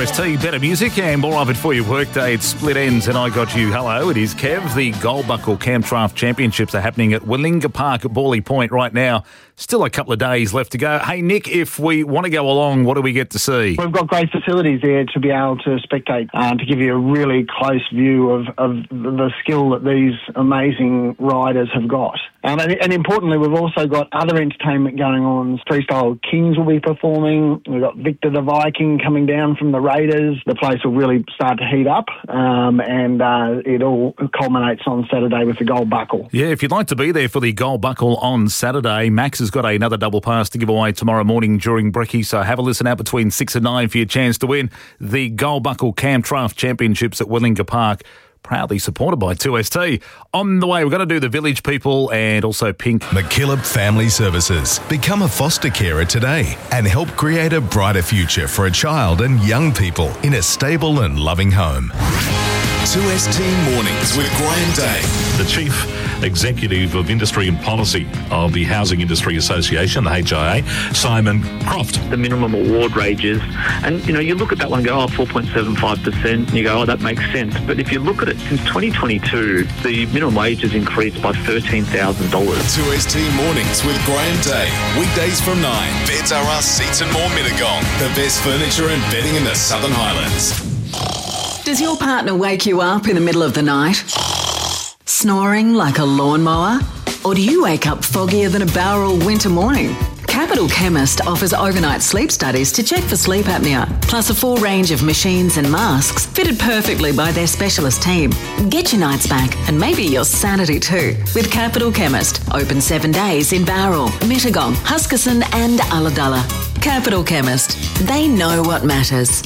2ST, better music and more of it for your workday. It's Split Ends and I Got You. Hello, it is Kev. The Gold Buckle Camp Draft Championships are happening at Willinga Park at Bawley Point right now. Still a couple of days left to go. Hey, Nick, if we want to go along, what do we get to see? We've got great facilities there to be able to spectate, to give you a really close view of the skill that these amazing riders have got. And importantly, we've also got other entertainment going on. Freestyle Kings will be performing. We've got Victor the Viking coming down from the Raiders. The place will really start to heat up, and it all culminates on Saturday with the Gold Buckle. Yeah, if you'd like to be there for the Gold Buckle on Saturday, Max has got another double pass to give away tomorrow morning during Brekkie, so have a listen out between 6 and 9 for your chance to win the Gold Buckle Camp Draft Championships at Willinga Park. Proudly supported by 2ST. On the way, we're going to do the Village People and also Pink. McKillop Family Services. Become a foster carer today and help create a brighter future for a child and young people in a stable and loving home. 2ST Mornings with Graham Day. The Chief Executive of Industry and Policy of the Housing Industry Association, the HIA, Simon Croft. The minimum award wages, and you look at that one and go, 4.75%, and you go, that makes sense. But if you look at it, since 2022, the minimum wage has increased by $13,000. 2ST Mornings with Graham Day. Weekdays from 9. Beds R Us Seats and More Mittagong. The best furniture and bedding in the Southern Highlands. Does your partner wake you up in the middle of the night? Snoring like a lawnmower? Or do you wake up foggier than a Bowral winter morning? Capital Chemist offers overnight sleep studies to check for sleep apnea, plus a full range of machines and masks fitted perfectly by their specialist team. Get your nights back and maybe your sanity too with Capital Chemist. Open 7 days in Bowral, Mittagong, Huskisson and Ulladulla. Capital Chemist. They know what matters.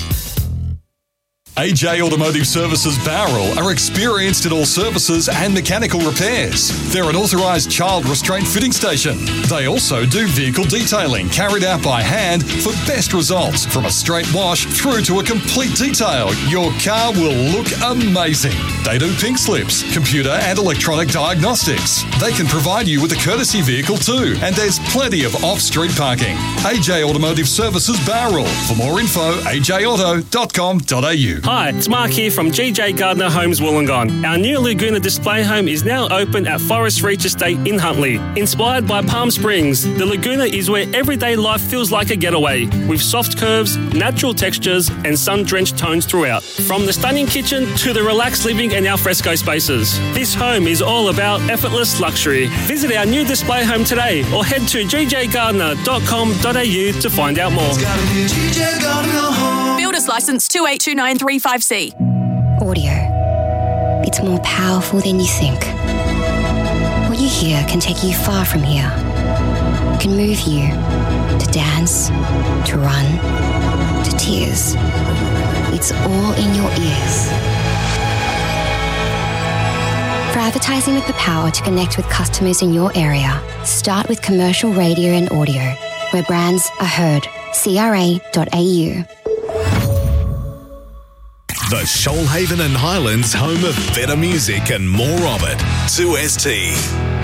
AJ Automotive Services Bowral are experienced in all services and mechanical repairs. They're an authorised child restraint fitting station. They also do vehicle detailing carried out by hand for best results. From a straight wash through to a complete detail, your car will look amazing. They do pink slips, computer and electronic diagnostics. They can provide you with a courtesy vehicle too, and there's plenty of off-street parking. AJ Automotive Services Bowral. For more info, ajauto.com.au. Hi, it's Mark here from GJ Gardner Homes Wollongong. Our new Laguna display home is now open at Forest Reach Estate in Huntley. Inspired by Palm Springs, the Laguna is where everyday life feels like a getaway, with soft curves, natural textures and sun-drenched tones throughout. From the stunning kitchen to the relaxed living and alfresco spaces, this home is all about effortless luxury. Visit our new display home today or head to gjgardner.com.au to find out more. Builder's Licence 282935C. Audio. It's more powerful than you think. What you hear can take you far from here. It can move you to dance, to run, to tears. It's all in your ears. For advertising with the power to connect with customers in your area, start with commercial radio and audio, where brands are heard. CRA.au. The Shoalhaven and Highlands home of better music and more of it. 2ST.